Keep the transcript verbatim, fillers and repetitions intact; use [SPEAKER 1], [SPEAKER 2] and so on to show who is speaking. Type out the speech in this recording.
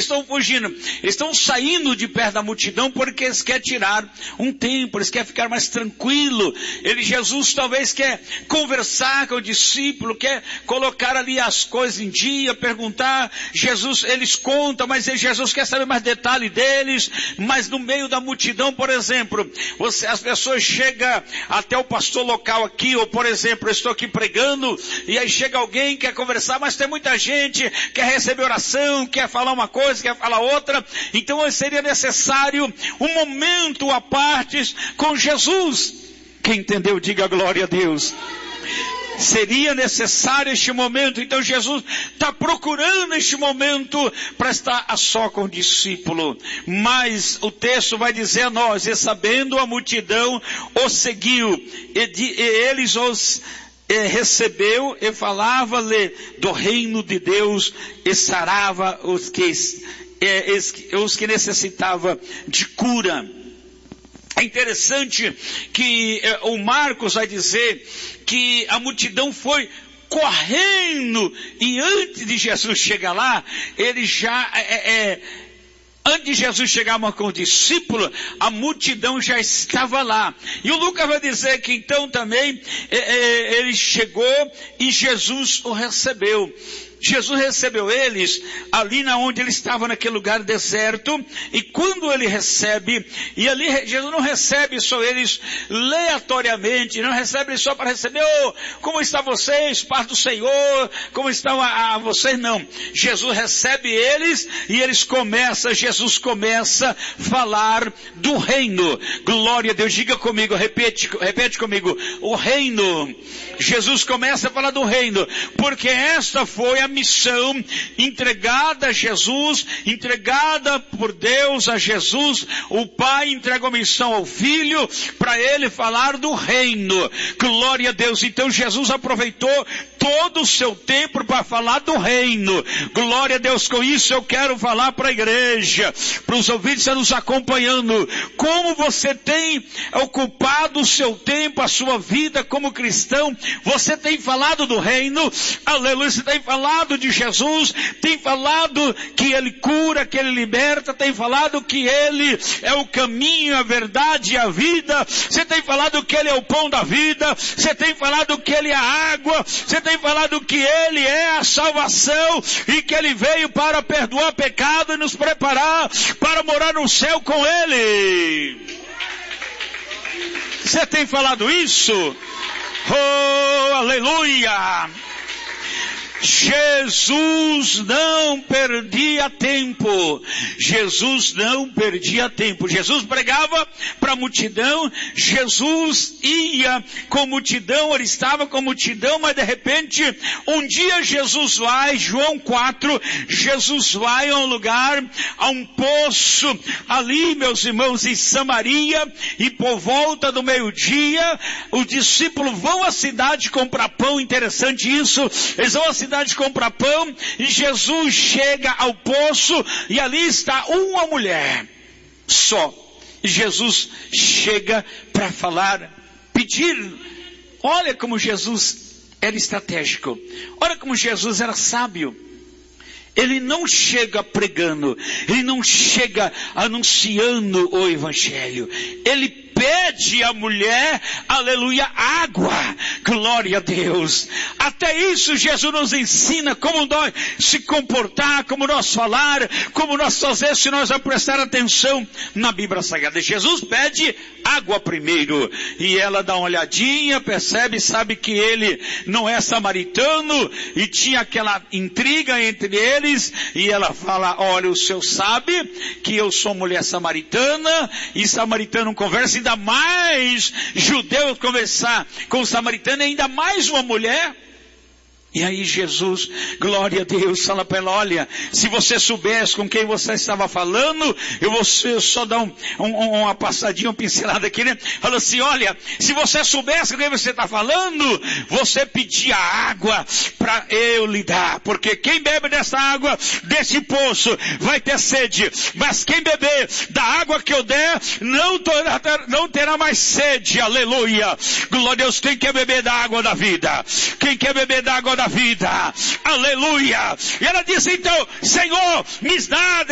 [SPEAKER 1] eles estão fugindo? Eles estão saindo de perto da multidão porque eles querem tirar um tempo, eles querem ficar mais tranquilo. Ele, Jesus talvez quer conversar com o discípulo, quer colocar ali as coisas em dia, perguntar. Jesus, eles contam, mas Jesus quer saber mais detalhe deles. Mas no meio da multidão, por exemplo, você, as pessoas chegam até o pastor local aqui, ou por exemplo, eu estou aqui pregando, e aí chega alguém, quer conversar, mas tem muita gente, quer receber oração, quer falar uma coisa, quer falar outra. Então seria necessário um momento à parte com Jesus. Quem entendeu, diga glória a Deus. Seria necessário este momento. Então Jesus está procurando este momento para estar a só com o discípulo. Mas o texto vai dizer a nós: e sabendo a multidão, os seguiu, e, de, e eles os e recebeu, e falava-lhe do reino de Deus, e sarava os que, e, os que necessitavam de cura. É interessante que eh, o Marcos vai dizer que a multidão foi correndo, e antes de Jesus chegar lá, ele já, é, é, antes de Jesus chegar com o discípulo, a multidão já estava lá. E o Lucas vai dizer que então também é, é, ele chegou e Jesus o recebeu. Jesus recebeu eles ali na onde ele estava, naquele lugar deserto, e quando ele recebe, e ali Jesus não recebe só eles aleatoriamente, não recebe eles só para receber, oh, como está vocês, paz do Senhor, como estão a, a vocês, não. Jesus recebe eles, e eles começam, Jesus começa a falar do reino. Glória a Deus, diga comigo, repete, repete comigo, o reino. Jesus começa a falar do reino, porque esta foi a missão entregada a Jesus, entregada por Deus a Jesus. O Pai entrega a missão ao Filho para ele falar do reino. Glória a Deus. Então Jesus aproveitou todo o seu tempo para falar do reino. Glória a Deus. Com isso eu quero falar para a igreja, para os ouvintes que estão nos acompanhando, como você tem ocupado o seu tempo, a sua vida como cristão. Você tem falado do reino, aleluia, você tem falado de Jesus, tem falado que Ele cura, que Ele liberta, tem falado que Ele é o caminho, a verdade e a vida, você tem falado que Ele é o pão da vida, você tem falado que Ele é a água, você tem falado que Ele é a salvação, e que Ele veio para perdoar pecado e nos preparar para morar no céu com Ele. Você tem falado isso? Oh, aleluia! Jesus não perdia tempo. Jesus não perdia tempo. Jesus pregava para a multidão. Jesus ia com a multidão. Ele estava com a multidão, mas de repente, um dia Jesus vai, João quatro, Jesus vai a um lugar, a um poço, ali, meus irmãos, em Samaria, e por volta do meio-dia, os discípulos vão à cidade comprar pão. Interessante isso. Eles vão à cidade comprar pão, e Jesus chega ao poço, e ali está uma mulher só. E Jesus chega para falar, pedir. Olha como Jesus era estratégico, olha como Jesus era sábio. Ele não chega pregando, ele não chega anunciando o evangelho, ele pede à mulher, aleluia, água. Glória a Deus. Até isso Jesus nos ensina como nós se comportar, como nós falar, como nós fazer, se nós vamos prestar atenção na Bíblia Sagrada. Jesus pede água primeiro, e ela dá uma olhadinha, percebe, sabe que ele não é samaritano, e tinha aquela intriga entre eles, e ela fala, olha, o senhor sabe que eu sou mulher samaritana, e samaritano conversa, ainda mais judeu conversar com o samaritano, ainda mais uma mulher. E aí Jesus, glória a Deus, fala para ela, olha, se você soubesse com quem você estava falando, eu vou só dar um, um, uma passadinha, uma pincelada aqui, né? Fala assim, olha, se você soubesse com quem você está falando, você pedia água para eu lhe dar, porque quem bebe dessa água, desse poço, vai ter sede, mas quem beber da água que eu der, não terá, não terá mais sede, aleluia. Glória a Deus. Quem quer beber da água da vida? Quem quer beber da água da da vida, aleluia. E ela disse então, Senhor, me dá